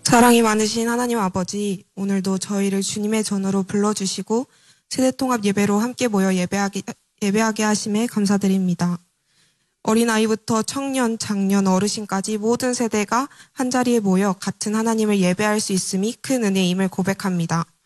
사랑이 많으신 하나님 아버지, 오늘도 저희를 주님의 전으로 불러주시고 세대통합 예배로 함께 모여 예배하게 하심에 감사드립니다. 어린아이부터 청년, 장년, 어르신까지 모든 세대가 한자리에 모여 같은 하나님을 예배할 수 있음이 큰 은혜임을 고백합니다.